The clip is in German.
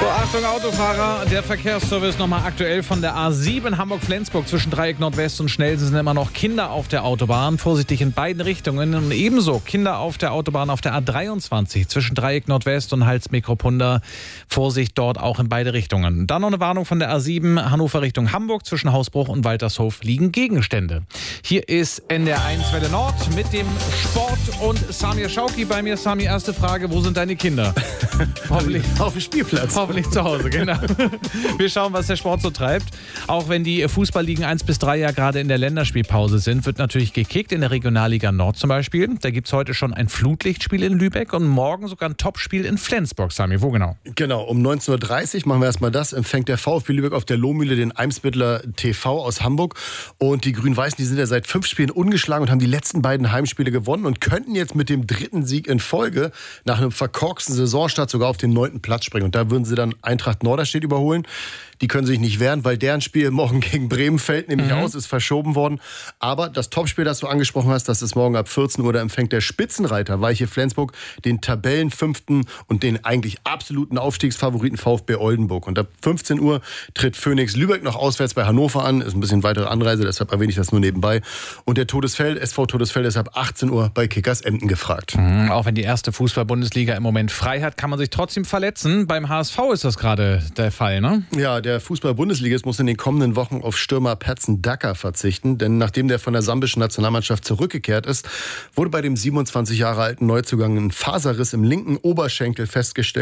So, Achtung Autofahrer, der Verkehrsservice nochmal aktuell von der A7 Hamburg-Flensburg zwischen Dreieck Nordwest und Schnellsen sind immer noch Kinder auf der Autobahn. Vorsichtig in beiden Richtungen und ebenso Kinder auf der Autobahn auf der A23 zwischen Dreieck Nordwest und Hals-Mikropunda. Vorsicht dort auch in beide Richtungen. Dann noch eine Warnung von der A7 Hannover Richtung Hamburg zwischen Hausbruch und Waltershof liegen Gegenstände. Hier ist NDR1 Welle Nord mit dem Sport und Samir Schauki bei mir. Sami, erste Frage, wo sind deine Kinder? Hoffentlich auf dem Spielplatz. Hoffentlich zu Hause, genau. Wir schauen, was der Sport so treibt. Auch wenn die Fußballligen 1 bis 3 ja gerade in der Länderspielpause sind, wird natürlich gekickt in der Regionalliga Nord zum Beispiel. Da gibt es heute schon ein Flutlichtspiel in Lübeck und morgen sogar ein Topspiel in Flensburg. Sami, wo genau? Genau, um 19.30 Uhr machen wir erstmal das. Empfängt der VfB Lübeck auf der Lohmühle den Eimsbütteler TV aus Hamburg. Und die Grün-Weißen, die sind ja seit 5 Spielen ungeschlagen und haben die letzten beiden Heimspiele gewonnen und könnten jetzt mit dem 3. Sieg in Folge nach einem verkorksten Saisonstart sogar auf den 9. Platz springen. Und da würden sie dann Eintracht Norderstedt überholen. Die können sich nicht wehren, weil deren Spiel morgen gegen Bremen fällt nämlich aus, ist verschoben worden. Aber das Topspiel, das du angesprochen hast, das ist morgen ab 14 Uhr. Da empfängt der Spitzenreiter Weiche Flensburg den Tabellenfünften und den eigentlich absoluten Aufstiegsfavoriten VfB Oldenburg. Und ab 15 Uhr tritt Phoenix Lübeck noch auswärts bei Hannover an. Ist ein bisschen weitere Anreise, deshalb erwähne ich das nur nebenbei. Und der SV Todesfeld ist ab 18 Uhr bei Kickers Emden gefragt. Auch wenn die erste Fußball-Bundesliga im Moment frei hat, kann man sich trotzdem verletzen. Beim HSV ist das gerade der Fall, ne? Ja, der Fußball-Bundesligist muss in den kommenden Wochen auf Stürmer Patson Daka verzichten, denn nachdem der von der sambischen Nationalmannschaft zurückgekehrt ist, wurde bei dem 27 Jahre alten Neuzugang ein Faserriss im linken Oberschenkel festgestellt.